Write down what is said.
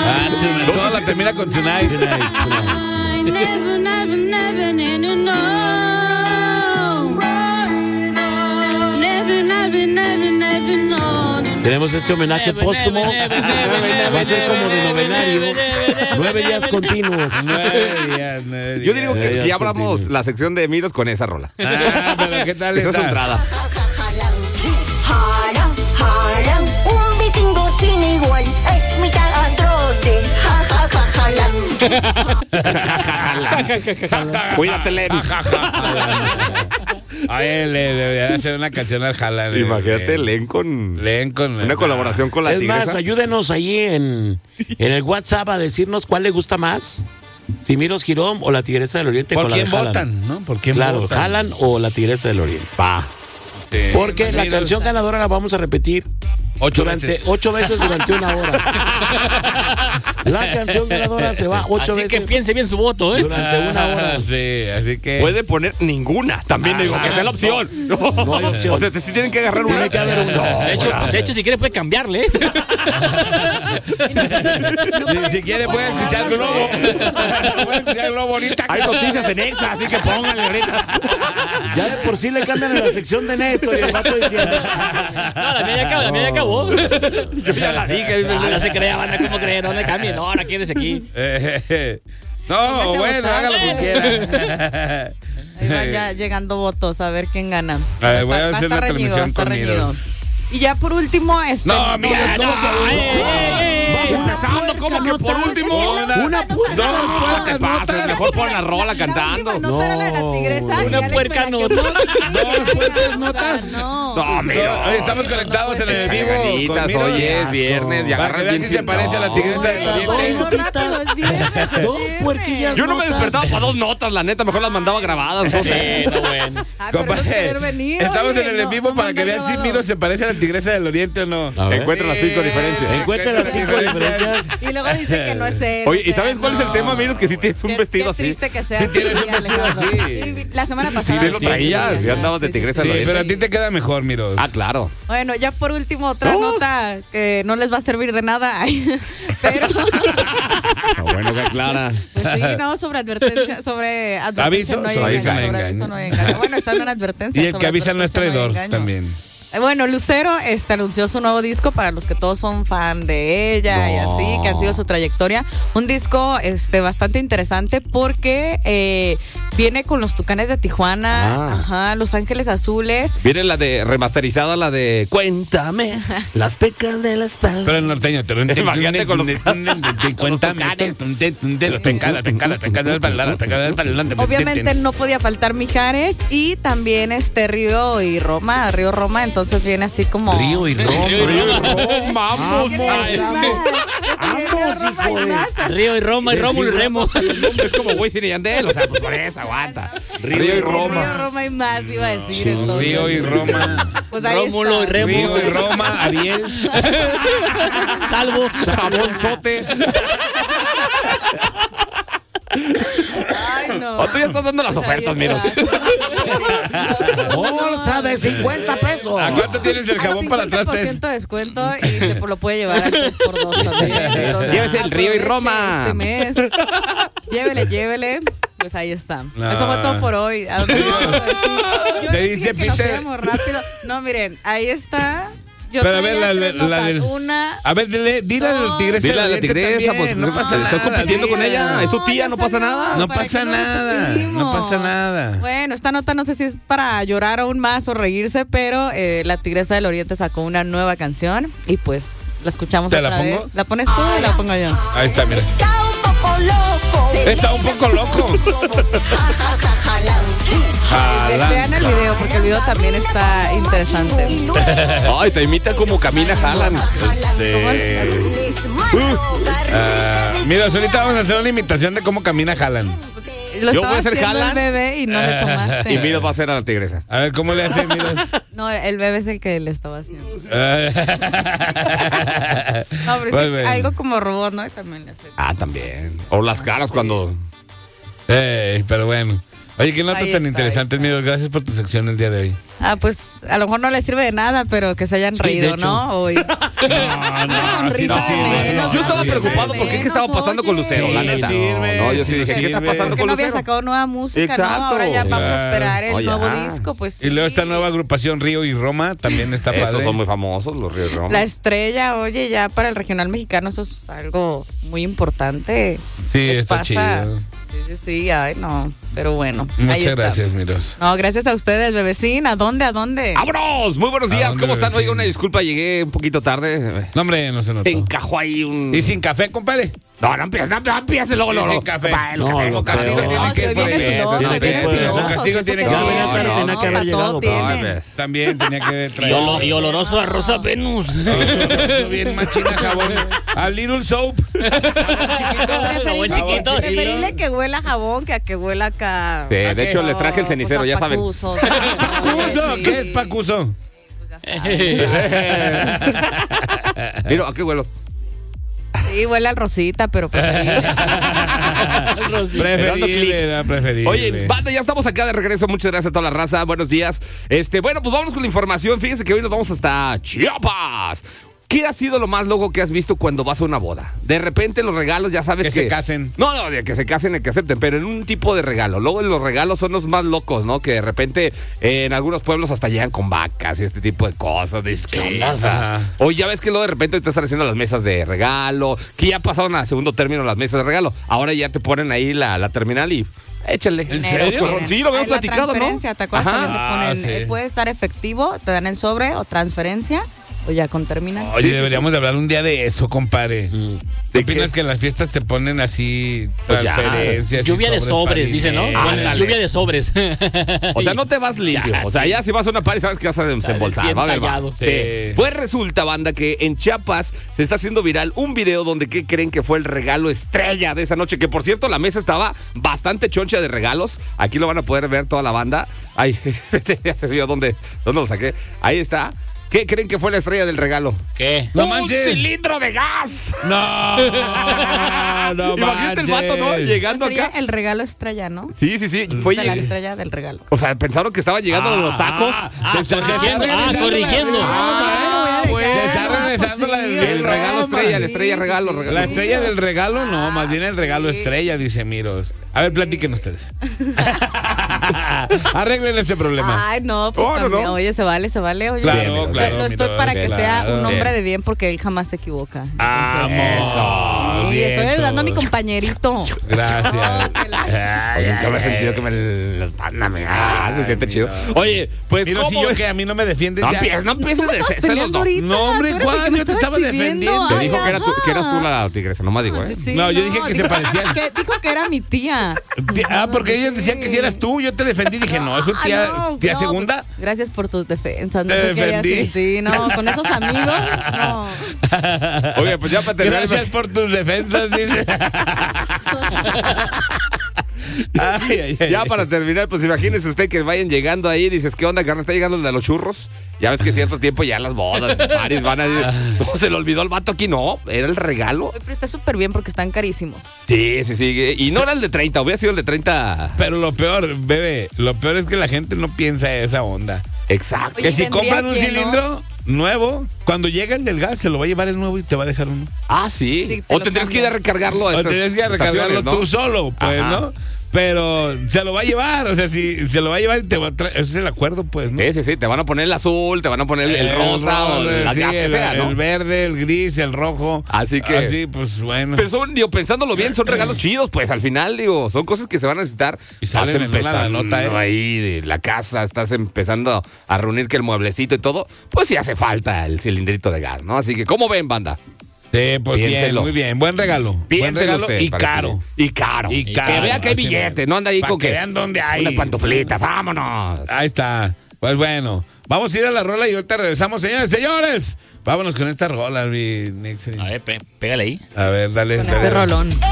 Toda la termina con Tonight. Never, never, never, never, no. Never, never, never, never, no. Tenemos este homenaje póstumo. Va a ser como de novenario. 9 días continuos. 9 días. Yo digo que ya abramos la sección de Miros con esa rola. Pero ¿qué tal Esa es su está? entrada. Jalan, un vikingo sin igual, es mitad androide, jalan. Cuídate, Len. A él le debería hacer una canción al Jalan. Imagínate, Len con una colaboración con la Es Tigresa. más, ayúdenos ahí en el WhatsApp a decirnos cuál le gusta más. Si Miros Girón o la Tigresa del Oriente. ¿Por con la quién de Haaland. votan, no? ¿Por quién Claro, votan? Haaland o la Tigresa del Oriente. Va. Sí. Porque la Miros, canción ganadora la vamos a repetir 8 veces. 8 veces durante una hora. La canción ganadora se va 8 Así veces que piense bien su voto, ¿eh? durante una hora. Sí, así que... Puede poner ninguna. También digo que sea la opción. No hay opción. O sea, sí tienen que agarrar una. Tiene que haber una. De hecho, si quiere puede cambiarle, ¿eh? Si quiere puede escuchar Globo. Puede escuchar Globo ahorita. Hay noticias en Exa, así que pónganle ahorita. Ya de por sí le cambian a la sección de Néstor y el vato diciendo. No, la mía ya acabó. Yo ya la dije. No se crea, banda, ¿cómo cree? No le cambie. No, quieres aquí. No, bueno, haga lo que quiera. Ahí van ya llegando votos, a ver quién gana. A ver, voy a Va hacer estar una reñido, transmisión va a estar con reñido. Miros. Y ya por último, No, mira, Vas empezando como que por último. Una No te pases, mejor pon la rola cantando. No, era la de la tigresa. Una y ya le puerca dijo, nota. Dos puertas notas. No. No, mira. Hoy estamos conectados en el vivo. Chaganitas, con Miros. hoy es viernes. Y Para que agarran vean bien si se parece a la tigresa del Ay, Oriente. no, rápido, es viernes, es Dos viernes. puerquillas. Yo no me notas. despertaba para 2 notas, la neta. Mejor las mandaba grabadas. No sé. No, bueno. Ah, pero no querer venir, Estamos oye, en el en no, vivo no para que manda vean si grabado. Miros se parece a la tigresa del Oriente o no. A ver. Encuentra las 5 diferencias. Encuentra las 5 diferencias. Y luego dice que no es él. Oye, o ¿y sea, sabes cuál es el tema, Miros? Que si tienes un vestido qué así. triste que sea Sí, tienes un vestido Alejandro. así. Sí, la semana Sí, pasada. sí lo traías. sí, Ya andabas de sí, tigresa Sí, del pero a Oriente. ti te queda mejor, Miros. Ah, claro. Bueno, ya por último, otra nota que no les va a servir de nada. Ay, pero, Bueno, que aclara. pues sí, no, sobre advertencia, sobre advertencia Aviso, no hay sobre engaño, aviso no hay sobre engaño. aviso no hay engaño. Bueno, está en advertencia. Y el sobre que avisa no es advertencia hay traidor engaño. también. Bueno, Lucero anunció su nuevo disco para los que todos son fan de ella y así, que han sido su trayectoria. Un disco bastante interesante porque viene con los Tucanes de Tijuana, ajá, Los Ángeles Azules. Viene la de remasterizada, la de Cuéntame las pecas de la espalda. Pero el norteño. Imagínate con los- Cuéntame. Las pecas Obviamente no podía faltar Mijares y también Río y Roma, Río Roma, entonces viene así como Río y Roma. Vamos. Río y Roma y Rómulo y Remo. Es como Wisin y Yandel, o sea, pues por eso aguanta. Río y Roma. Río Roma y más iba a decir entonces. Río y Roma. Pues ahí Rómulo y está. Remo. Río y Roma, Ariel. Salvo. Jabonzote. Ay, no. O tú ya estás dando las Pues ahí ofertas, está. Miros. Bolsa de 50 pesos. ¿A cuánto tienes el jabón para trastes? 50% de descuento y se lo puede llevar al 3x2 también. Entonces, Llévese el Río y aproveche Roma. Este mes. Llévele. Pues ahí está. No. Eso fue todo por hoy. ¿A dónde vamos a decir? Yo Le dije dice que nos Peter. fuéramos rápido. No, miren, ahí está. Yo Pero a ver, traía la tres notas. del. Una. A ver, dile a la tigresa. Dile a la del Oriente tigresa, también, pues, no ¿qué pasa pasa? nada. ¿Estás compitiendo con ella? ¿Es tu tía? ya ¿No pasa salió. nada? No ¿Para pasa qué lo nada, repetimos? no pasa nada. Bueno, esta nota no sé si es para llorar aún más o reírse, pero la Tigresa del Oriente sacó una nueva canción y pues la escuchamos ¿Te otra la vez. pongo? ¿La pones tú o la pongo yo? Ahí está, mira. Está un poco loco. Está un poco loco. Vean el video porque el video también está interesante. Ay, te imita como camina Haaland. Mira, ahorita vamos a hacer una imitación de cómo camina Haaland. Lo Yo estaba voy a ser haciendo el Haaland. bebé y no le tomaste. Y Miros va a ser a la tigresa. A ver, ¿cómo le hace, Miros? No, el bebé es el que le estaba haciendo. No, pero Pues sí, bueno. algo como robot, ¿no? Y también le hace. Ah, también. O las caras cuando. Pero bueno. Oye, qué notas Ahí tan está, interesantes, ahí está. Miros. Gracias por tu sección el día de hoy. Pues a lo mejor no les sirve de nada, pero que se hayan Sí, reído, de hecho. ¿no? Hoy. No, sonrisa de menos, Yo estaba sonrisa preocupado de porque qué estaba menos, pasando con oye. Lucero, la Sí, neta. sirve, No, yo sí sí dije, ¿qué está sirve. pasando Porque con no había Lucero? sacado nueva música, ¿no? Exacto. Ahora ya vamos a Claro. esperar el Oye, nuevo ah. disco, pues Y luego sí. esta nueva agrupación Río y Roma también está Esos padre. son muy famosos, los Ríos Roma. La estrella, oye, ya para el regional mexicano eso es algo muy importante. Sí, Les está pasa. chido. Sí, ay, no. Pero bueno, ahí Muchas está. gracias, Miros. No, gracias a ustedes, bebecín. ¿A dónde? ¡Vámonos! Muy buenos días, dónde, ¿cómo están? vecino? Oiga, una disculpa, llegué un poquito tarde. No, hombre, no se notó. Se encajó ahí un... ¿Y sin café, compadre? No empieces, no empieces luego, Y luego. sin café. Bueno, No, café, lo castigo creo. tiene No, que se ir por viene ahí. filoso, Tiene se que viene ir por ahí. filoso. Castigo Eso tiene que que tiene, haber- tenía que haber para llegado, todo pues. tienen. También tenía que traer. Y oloroso a Rosa Venus. Bien machina jabón. A Little Soap. Buen chiquito. Preferible que huela a jabón que a que huela acá. Sí, de hecho, les traje el No, cenicero, pues, ya a saben. pacusos. ¿Pacuso? Sí. ¿Qué es pacuso? Pues ya saben. Mira, ¿a qué huelo? Sí, huele al rosita, pero preferible. Preferible, era preferible. Oye, banda, ya estamos acá de regreso. Muchas gracias a toda la raza. Buenos días. Bueno, pues vamos con la información. Fíjense que hoy nos vamos hasta Chiapas. ¿Qué ha sido lo más loco que has visto cuando vas a una boda? De repente los regalos, ya sabes Que se casen. No, de que se casen y que acepten, pero en un tipo de regalo. Luego los regalos son los más locos, ¿no? Que de repente en algunos pueblos hasta llegan con vacas y este tipo de cosas. Dices, ¿qué onda? O sea, ajá. oye, ya ves que luego de repente te están haciendo las mesas de regalo, que ya pasaron a segundo término las mesas de regalo. Ahora ya te ponen ahí la terminal y échale. ¿En Dinero, serio? dinero. Sí, lo habíamos La platicado, ¿no? transferencia, ¿te acuerdas? Ajá. También te ponen, Sí. puede estar efectivo, te dan el sobre o transferencia, o ya con terminal. Oye, Sí, deberíamos de hablar un día de eso, compadre. ¿Qué ¿De opinas qué? que en las fiestas te ponen así Pues ya. transferencias? y Lluvia de sobres, para dice, ¿no? dinero? Ándale. Lluvia de sobres. O sea, no te vas limpio. Ya, O sea, sí. ya si vas a una party sabes que vas a desembolsar. bien Va a ver, va. tallado. Sí. Pues resulta, banda, que en Chiapas se está haciendo viral un video donde ¿qué creen que fue el regalo estrella de esa noche? Que por cierto, la mesa estaba bastante choncha de regalos. Aquí lo van a poder ver toda la banda. Ay, ya se vio dónde lo saqué. Ahí está. ¿Qué creen que fue la estrella del regalo? ¿Qué? ¡No ¡Un manches! cilindro de gas! No, no Imagínate el vato, ¿no? manches. Llegando Sería acá. el regalo estrella, ¿no? Sí. Fue De la estrella del regalo. O sea, pensaron que estaba llegando de los tacos. Corrigiendo. Se está regresando la del El regalo estrella, la estrella regalo. La estrella del regalo, no, más bien el regalo estrella, dice Miros. A ver, platiquen ustedes. Arreglen este problema. Ay, no, pues No, no, también. no. Oye, se vale. Oye, Claro, yo claro, lo estoy mira, para que sea claro. un hombre Bien. de bien porque él jamás se equivoca. Vamos. Sí, estoy Vientos. ayudando a mi compañerito. Gracias. Oye, nunca me he sentido que me la espalda se siente chido. Oye, pues Miro, si ¿cómo? yo que a mí no me defiendes No ya. empieces de celos, Peleando no. ahorita, No, hombre, tú eres el ¿cuál? que me Yo te estaba estaba exhibiendo. defendiendo. Te Ay, dijo que eras tú ajá. la tigresa, nomás digo, ¿eh? Sí, No, yo dije que se parecían. Dijo que era mi tía. Porque ellos decían que si eras tú, yo te defendí. Dije, no, es su tía, no, tía no, segunda. pues, gracias por tus defensas. No Te sé qué haya defendí. sin ti. No, con esos amigos, no. Oye, pues ya para terminar. Gracias por tus defensas, dice. Ay, Ya para terminar, pues imagínese usted que vayan llegando ahí y dices, ¿qué onda, carnal? ¿Está llegando el de los churros? Ya ves que cierto tiempo ya las bodas, paris van a decir, no, se le olvidó el vato aquí, no, era el regalo. Oye, pero está súper bien porque están carísimos. Sí. Y no era el de 30, hubiera sido el de 30. Pero lo peor, bebé, lo peor es que la gente no piensa esa onda. Exacto. Oye, Que si tendría compran un quien, ¿no? cilindro nuevo, cuando llega el del gas, se lo va a llevar el nuevo y te va a dejar uno. Ah, sí. Sí, te O lo tendrías que ir a cambian. recargarlo a O esas tienes que recargarlo estaciones, ¿no? tú solo, pues, Ajá. ¿no? Pero se lo va a llevar, o sea, si se lo va a llevar y te va a traer, ese es el acuerdo, pues, ¿no? Sí, te van a poner el azul, te van a poner el rosa o el sí, gas que sea, ¿no? el verde, el gris, el rojo. Así que- Así, pues, bueno. Pero son, digo, pensándolo bien, son regalos chidos, pues al final, digo, son cosas que se van a necesitar. Y salen Estás en una empezando nota, ¿eh? ahí de la casa, estás empezando a reunir que el mueblecito y todo, pues sí hace falta el cilindrito de gas, ¿no? Así que, ¿cómo ven, banda? Sí, pues bien, Piénselo. muy bien. Buen regalo. Buen Piénselo regalo usted, y para que- caro. Y caro. Y caro. Que vea que hay Así billete, es. no anda ahí Pa' con que que vean dónde hay. unas pantuflitas, vámonos. Ahí está. Pues bueno, vamos a ir a la rola y ahorita regresamos, señores, señores. Vámonos con esta rola, mi Nixon. A ver, pégale ahí. A ver, dale. Con dale. ese rolón.